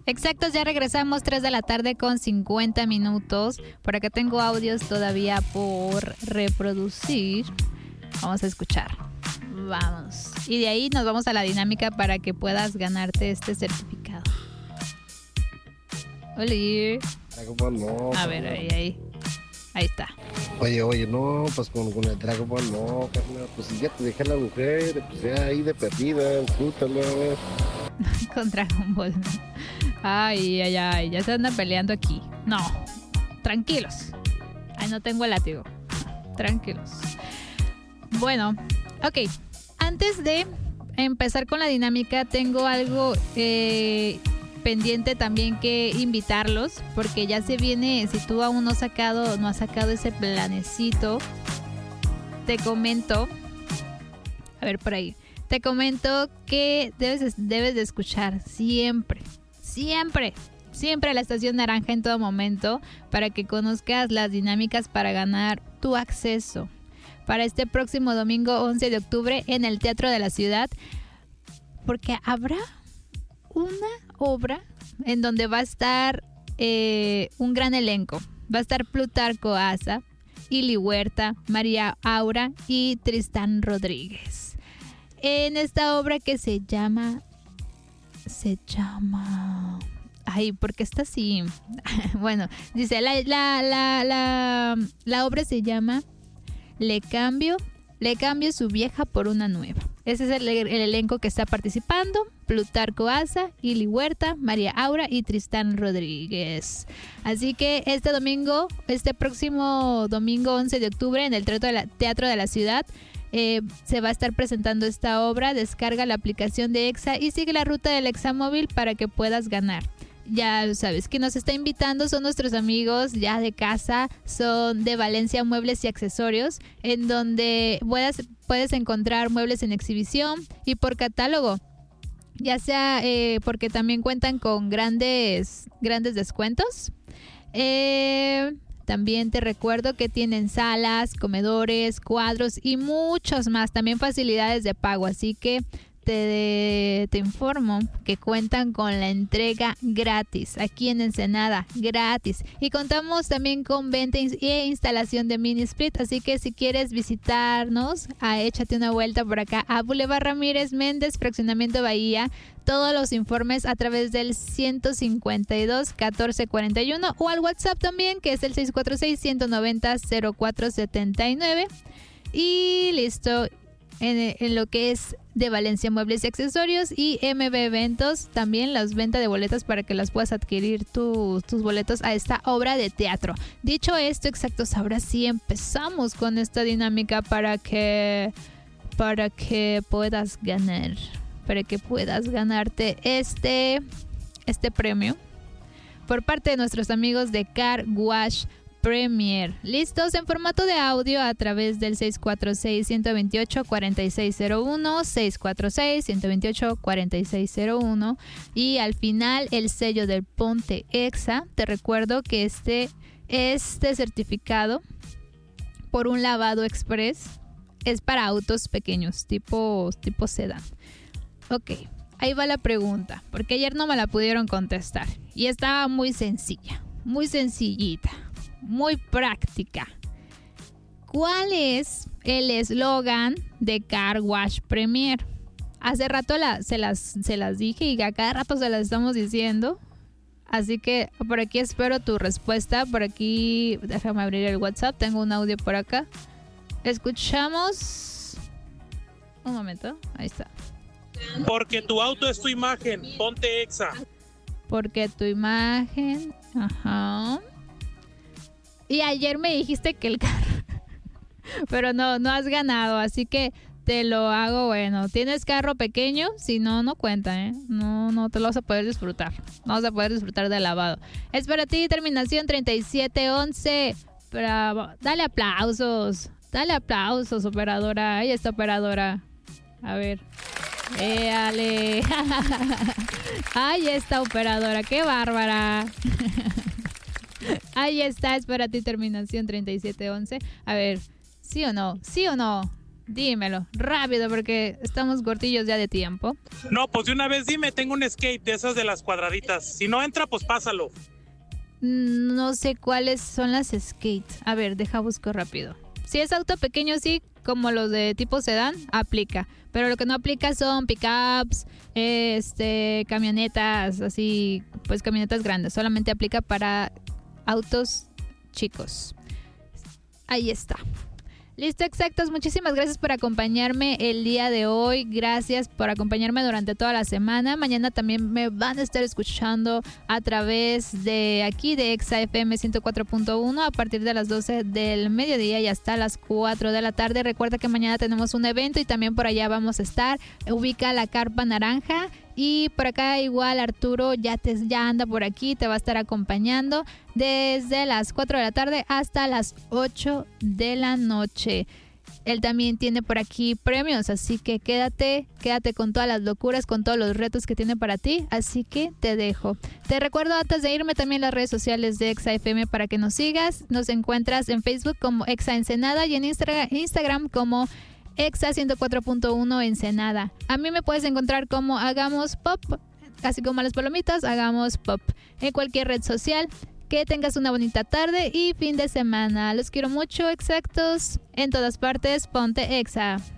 Exactos, ya regresamos, 3 de la tarde con 50 minutos. Por acá tengo audios todavía por reproducir. Vamos a escuchar. Vamos. Y de ahí nos vamos a la dinámica para que puedas ganarte este certificado. Oli. Dragon Ball no. A ver, ahí está. Oye, no, pues con el Dragon Ball no, carnal. Pues si ya te dejé a la mujer, pues ya ahí de perdida, disfrútalo. Con Dragon Ball. Ay, ya se andan peleando aquí. No, tranquilos. Ay, no tengo el látigo. Tranquilos. Bueno, ok. Antes de empezar con la dinámica, tengo algo pendiente también que invitarlos, porque ya se viene, si tú aún no has sacado ese planecito, te comento, a ver por ahí, te comento que debes de escuchar siempre la Estación Naranja en todo momento, para que conozcas las dinámicas para ganar tu acceso para este próximo domingo 11 de octubre en el Teatro de la Ciudad, porque habrá una obra en donde va a estar un gran elenco. Va a estar Plutarco Asa, Ili Huerta, María Aura y Tristán Rodríguez. En esta obra que se llama... Ay, ¿por qué está así? Bueno, dice, la obra se llama Le cambio su vieja por una nueva. Ese es el elenco que está participando: Plutarco Asa, Ili Huerta, María Aura y Tristán Rodríguez. Así que este próximo domingo 11 de octubre en el Teatro de la Ciudad se va a estar presentando esta obra. Descarga la aplicación de EXA y sigue la ruta del Examóvil para que puedas ganar. Ya sabes, quien nos está invitando son nuestros amigos ya de casa, son de Valencia Muebles y Accesorios, en donde puedes encontrar muebles en exhibición y por catálogo, ya sea porque también cuentan con grandes descuentos. También te recuerdo que tienen salas, comedores, cuadros y muchos más, también facilidades de pago, así que te informo que cuentan con la entrega gratis aquí en Ensenada, gratis, y contamos también con venta e instalación de mini split, así que si quieres visitarnos, échate una vuelta por acá a Boulevard Ramírez Méndez, Fraccionamiento Bahía. Todos los informes a través del 152 1441 o al WhatsApp también, que es el 646 190 0479. Y listo. En lo que es de Valencia Muebles y Accesorios y MB Eventos, también las ventas de boletas para que las puedas adquirir tus boletos a esta obra de teatro. Dicho esto, exactos, ahora sí empezamos con esta dinámica para que puedas ganar, para que puedas ganarte este premio por parte de nuestros amigos de Car Wash Premier. Listos en formato de audio a través del 646-128-4601, 646-128-4601 y al final el sello del Ponte Exa. Te recuerdo que este certificado por un lavado express es para autos pequeños, tipo sedán. Ok, ahí va la pregunta, porque ayer no me la pudieron contestar y estaba muy sencilla, muy sencillita, muy práctica. ¿Cuál es el eslogan de Car Wash Premier? Hace rato se las dije y a cada rato se las estamos diciendo. Así que por aquí espero tu respuesta. Por aquí, déjame abrir el WhatsApp. Tengo un audio por acá. Escuchamos. Un momento, ahí está. Porque tu auto es tu imagen, ponte Exa. Porque tu imagen, ajá. Y ayer me dijiste que el carro, pero no has ganado, así que te lo hago bueno. ¿Tienes carro pequeño? Si no, no cuenta, No te lo vas a poder disfrutar. No vas a poder disfrutar del lavado. Es para ti, terminación 3711. Bravo. Dale aplausos, operadora. Ahí está, operadora. A ver. Ale. Ahí está, operadora. ¡Qué bárbara! Ahí está, es para ti, terminación 3711. A ver, ¿sí o no? ¿Sí o no? dímelo, rápido, porque estamos cortillos ya de tiempo. No, pues de una vez dime, tengo un skate de esas de las cuadraditas. Si no entra, pues pásalo. No sé cuáles son las skates. A ver, deja busco rápido. Si es auto pequeño, sí, como los de tipo sedán, aplica. Pero lo que no aplica son pickups, camionetas, así, pues camionetas grandes. Solamente aplica para autos chicos. Ahí está. Listo, exactos. Muchísimas gracias por acompañarme el día de hoy. Gracias por acompañarme durante toda la semana. Mañana también me van a estar escuchando a través de aquí de Exa FM 104.1 a partir de las 12 del mediodía y hasta las 4 de la tarde. Recuerda que mañana tenemos un evento y también por allá vamos a estar. Ubica la carpa naranja. Y por acá igual Arturo ya anda por aquí, te va a estar acompañando desde las 4 de la tarde hasta las 8 de la noche. Él también tiene por aquí premios, así que quédate con todas las locuras, con todos los retos que tiene para ti, así que te dejo. Te recuerdo antes de irme también las redes sociales de Exa FM para que nos sigas. Nos encuentras en Facebook como Exa Ensenada y en Instagram como Exa 104.1 Ensenada. A mí me puedes encontrar como Hagamos Pop, así como a las palomitas, Hagamos Pop, en cualquier red social. Que tengas una bonita tarde y fin de semana. Los quiero mucho, exactos. En todas partes, ponte Exa.